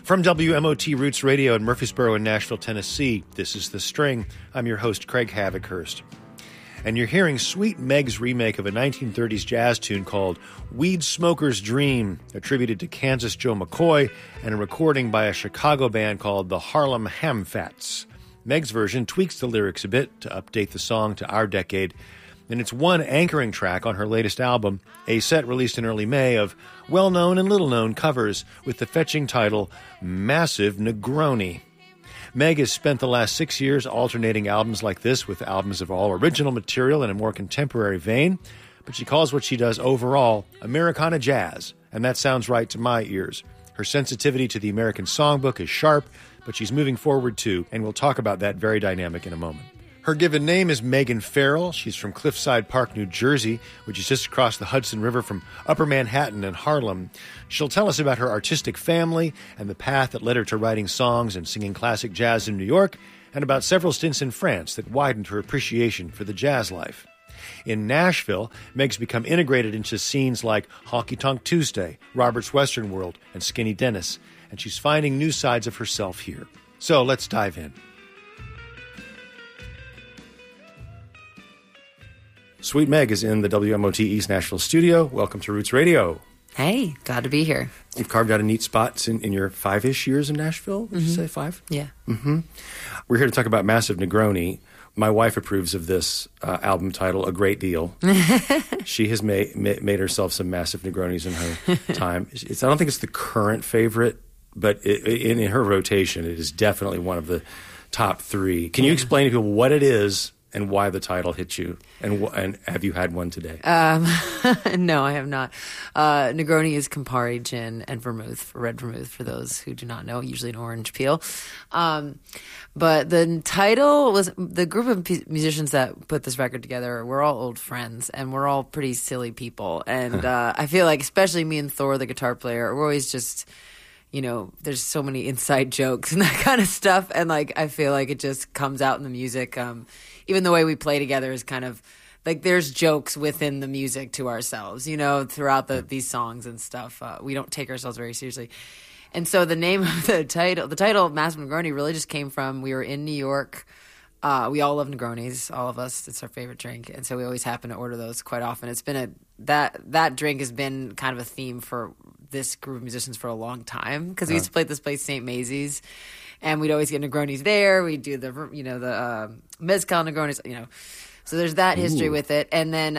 From WMOT Roots Radio in Murfreesboro and Nashville, Tennessee, this is The String. I'm your host, Craig Havikhurst. And you're hearing Sweet Meg's remake of a 1930s jazz tune called Weed Smoker's Dream, attributed to Kansas Joe McCoy, and a recording by a Chicago band called the Harlem Hamfats. Meg's version tweaks the lyrics a bit to update the song to our decade, and it's one anchoring track on her latest album, a set released in early May of well-known and little-known covers with the fetching title Massive Negroni. Meg has spent the last 6 years alternating albums like this with albums of all original material in a more contemporary vein, but she calls what she does overall Americana jazz, and that sounds right to my ears. Her sensitivity to the American songbook is sharp, but she's moving forward too, and we'll talk about that very dynamic in a moment. Her given name is Megan Farrell. She's from Cliffside Park, New Jersey, which is just across the Hudson River from Upper Manhattan and Harlem. She'll tell us about her artistic family and the path that led her to writing songs and singing classic jazz in New York, and about several stints in France that widened her appreciation for the jazz life. In Nashville, Meg's become integrated into scenes like Honky Tonk Tuesday, Robert's Western World, and Skinny Dennis, and she's finding new sides of herself here. So let's dive in. Sweet Meg is in the WMOT East Nashville studio. Welcome to Roots Radio. Hey, glad to be here. You've carved out a neat spot in your 5-ish years in Nashville. Would you say 5? Yeah. Mm-hmm. We're here to talk about Massive Negroni. My wife approves of this album title a great deal. She has made herself some Massive Negronis in her time. I don't think it's the current favorite, but in her rotation, it is definitely one of the top 3. Can you explain to people what it is and why the title hit you? And have you had one today? No, I have not. Negroni is Campari gin and vermouth, red vermouth, for those who do not know, usually an orange peel. But the title was, the group of musicians that put this record together, we're all old friends, and we're all pretty silly people. And I feel like, especially me and Thor, the guitar player, we're always just, you know, there's so many inside jokes and that kind of stuff. And like, I feel like it just comes out in the music. Even the way we play together is kind of like there's jokes within the music to ourselves, you know, throughout these songs and stuff. We don't take ourselves very seriously. And so the name of the title Massive Negroni really just came from, we were in New York. We all love Negronis, all of us. It's our favorite drink. And so we always happen to order those quite often. It's been that drink has been kind of a theme for this group of musicians for a long time, because we used to play at this place, St. Maisie's, and we'd always get Negronis there. We'd do the mezcal Negronis, you know. So there's that history with it. And then,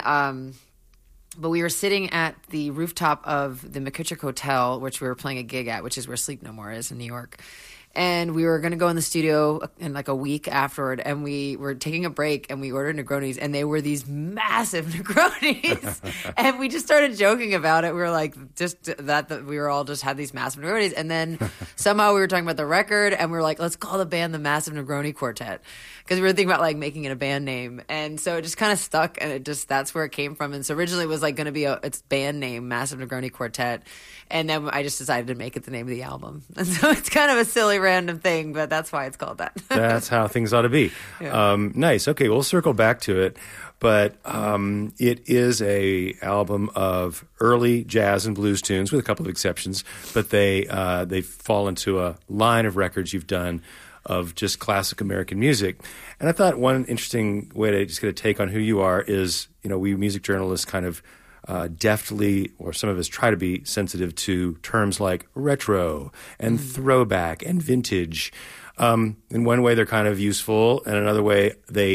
but we were sitting at the rooftop of the McKittrick Hotel, which we were playing a gig at, which is where Sleep No More is in New York. And we were going to go in the studio in like a week afterward, and we were taking a break, and we ordered Negronis, and they were these massive Negronis. And we just started joking about it. We were like, just that we were all just had these massive Negronis. And then somehow we were talking about the record, and we were like, let's call the band the Massive Negroni Quartet, because we were thinking about like making it a band name. And so it just kind of stuck, and that's where it came from. And so originally it was like going to be its band name, Massive Negroni Quartet. And then I just decided to make it the name of the album. And so it's kind of a silly random thing, but that's why it's called that. That's how things ought to be. Yeah. Nice. Okay, we'll circle back to it. But it is a album of early jazz and blues tunes, with a couple of exceptions. But they fall into a line of records you've done of just classic American music. And I thought one interesting way to just get a take on who you are is, you know, we music journalists kind of deftly, or some of us try to be sensitive to terms like retro and throwback and vintage. In one way, they're kind of useful, and another way,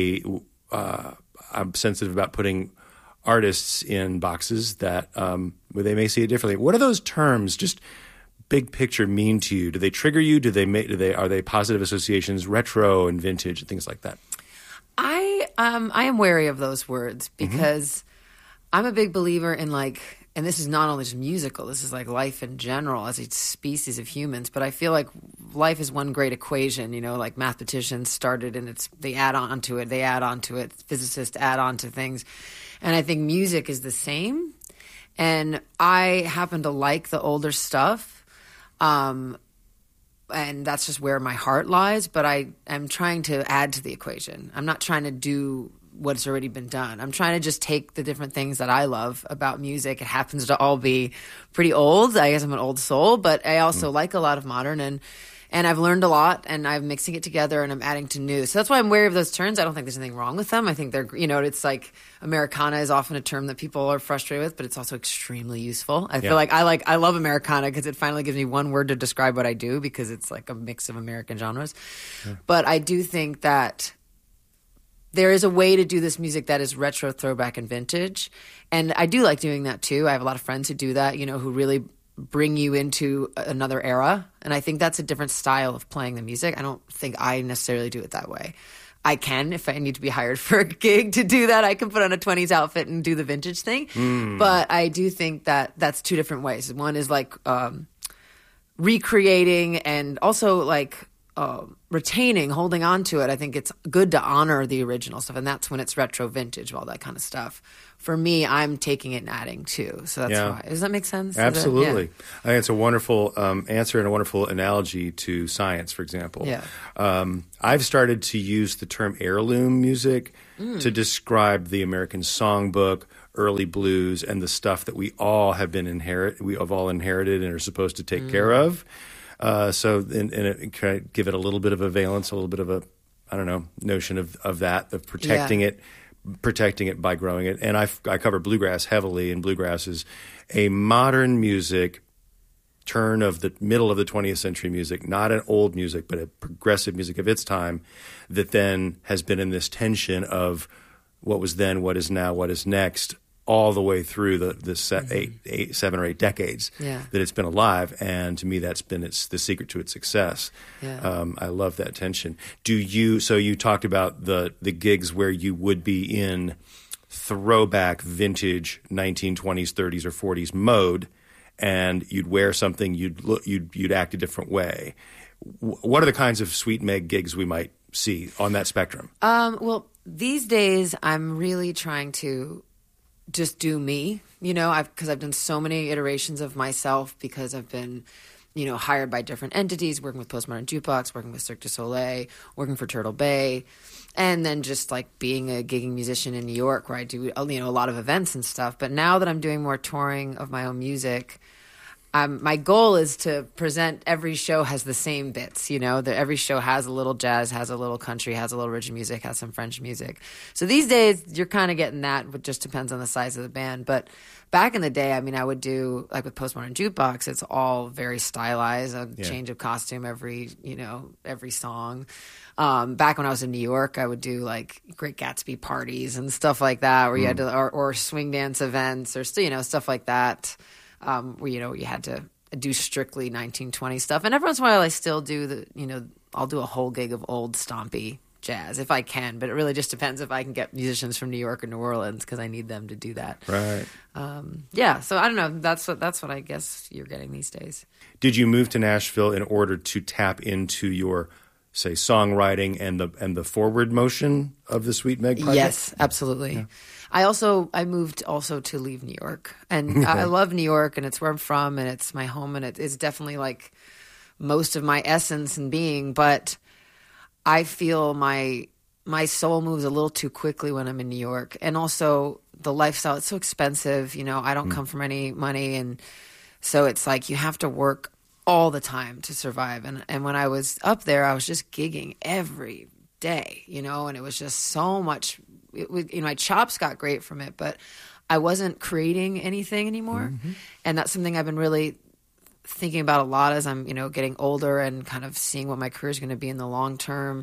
I'm sensitive about putting artists in boxes that where they may see it differently. What do those terms, just big picture, mean to you? Do they trigger you? Are they positive associations? Retro and vintage and things like that. I am wary of those words because I'm a big believer in like, and this is not only just musical, this is like life in general as a species of humans, but I feel like life is one great equation, you know, like mathematicians started and they add on to it, physicists add on to things. And I think music is the same. And I happen to like the older stuff. And that's just where my heart lies, but I am trying to add to the equation. I'm not trying to do what's already been done. I'm trying to just take the different things that I love about music. It happens to all be pretty old. I guess I'm an old soul, but I also like a lot of modern, and I've learned a lot, and I'm mixing it together, and I'm adding to new. So that's why I'm wary of those terms. I don't think there's anything wrong with them. I think they're, it's like Americana is often a term that people are frustrated with, but it's also extremely useful. I feel like I love Americana because it finally gives me one word to describe what I do, because it's like a mix of American genres. Yeah. But I do think that there is a way to do this music that is retro, throwback, and vintage. And I do like doing that too. I have a lot of friends who do that, who really bring you into another era. And I think that's a different style of playing the music. I don't think I necessarily do it that way. I can, if I need to be hired for a gig to do that, I can put on a 20s outfit and do the vintage thing. But I do think that that's two different ways. One is like recreating, and also like retaining, holding on to it. I think it's good to honor the original stuff, and that's when it's retro, vintage, all that kind of stuff. For me, I'm taking it and adding too. So that's why. Does that make sense? Absolutely. I think it's a wonderful answer and a wonderful analogy to science, for example. Yeah. I've started to use the term heirloom music to describe the American songbook, early blues, and the stuff that we all have inherited and are supposed to take care of. So it kind of give it a little bit of a valence, a little bit of a, notion of that, of protecting it by growing it. And I cover bluegrass heavily, and bluegrass is a modern music, turn of the middle of the 20th century music, not an old music, but a progressive music of its time, that then has been in this tension of what was then, what is now, what is next, all the way through the 7 or 8 decades that it's been alive. And to me, that's been the secret to its success. Yeah. I love that tension. So you talked about the gigs where you would be in throwback vintage 1920s, 30s, or 40s mode, and you'd wear something, you'd act a different way. What are the kinds of Sweet Meg gigs we might see on that spectrum? Well, these days I'm really trying to just do me, because I've done so many iterations of myself, because I've been, hired by different entities, working with Postmodern Jukebox, working with Cirque du Soleil, working for Turtle Bay, and then just like being a gigging musician in New York, where I do, a lot of events and stuff. But now that I'm doing more touring of my own music, my goal is to present every show has the same bits, that every show has a little jazz, has a little country, has a little original music, has some French music. So these days you're kind of getting that. It just depends on the size of the band. But back in the day, I would do, like with Postmodern Jukebox, it's all very stylized, a change of costume every song. Back when I was in New York, I would do like Great Gatsby parties and stuff like that, where you had to, or swing dance events, or stuff like that. Where, you had to do strictly 1920 stuff. And every once in a while I still do I'll do a whole gig of old stompy jazz if I can, but it really just depends if I can get musicians from New York or New Orleans, because I need them to do that. Right. So I don't know. That's what I guess you're getting these days. Did you move to Nashville in order to tap into your, say, songwriting and the forward motion of the Sweet Meg project? Yes, absolutely. Yeah. I moved also to leave New York, and I love New York, and it's where I'm from, and it's my home, and it's definitely like most of my essence and being, but I feel my soul moves a little too quickly when I'm in New York. And also the lifestyle, it's so expensive, I don't come from any money, and so it's like you have to work all the time to survive. And when I was up there, I was just gigging every day, and it was just so much. My chops got great from it, but I wasn't creating anything anymore. And that's something I've been really thinking about a lot as I'm, getting older and kind of seeing what my career is going to be in the long term.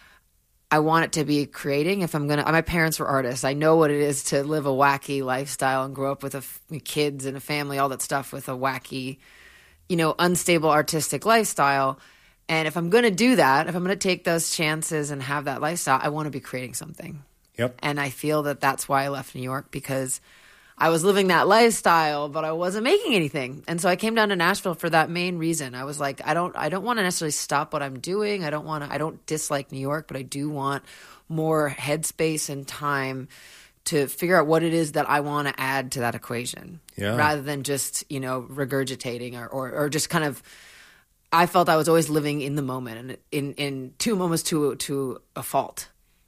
I want it to be creating. My parents were artists. I know what it is to live a wacky lifestyle and grow up with kids and a family, all that stuff, with a wacky, unstable artistic lifestyle. And if I'm going to do that, if I'm going to take those chances and have that lifestyle, I want to be creating something. Yep. And I feel that that's why I left New York, because I was living that lifestyle, but I wasn't making anything. And so I came down to Nashville for that main reason. I was like, I don't want to necessarily stop what I'm doing. I don't dislike New York, but I do want more headspace and time to figure out what it is that I want to add to that equation, rather than just, regurgitating or just kind of. I felt I was always living in the moment and in two moments to a fault.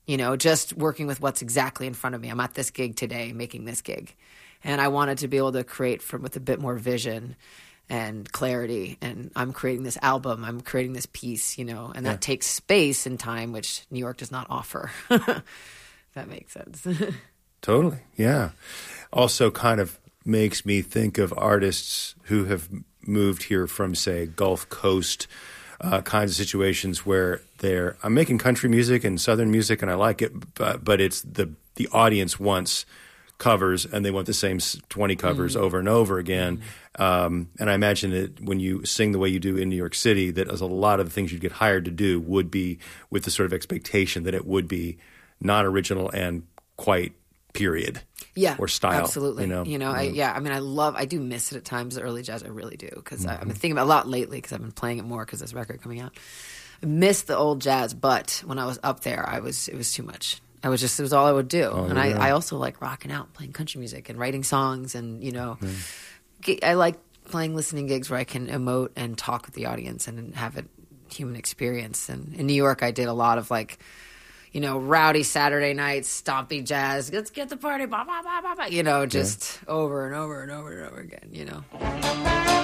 just working with what's exactly in front of me. I'm at this gig today, making this gig. And I wanted to be able to create with a bit more vision and clarity. And I'm creating this album, I'm creating this piece, and that takes space and time, which New York does not offer. If that makes sense. Totally, yeah. Also kind of makes me think of artists who have moved here from, say, Gulf Coast kinds of situations where I'm making country music and Southern music and I like it, but it's the audience wants covers and they want the same 20 covers over and over again. And I imagine that when you sing the way you do in New York City, that as a lot of the things you'd get hired to do would be with the sort of expectation that it would be non-original and quite period. Yeah, or style. Absolutely. I do miss it at times, the early jazz. I really do, because I've been thinking about it a lot lately because I've been playing it more because this record coming out. I miss the old jazz, but when I was up there, it was too much. It was all I would do. I also like rocking out, playing country music and writing songs, and I like playing listening gigs where I can emote and talk with the audience and have a human experience. And in New York, I did a lot of rowdy Saturday nights, stompy jazz. Let's get the party, blah, blah, blah, blah, blah, just over and over and over and over again,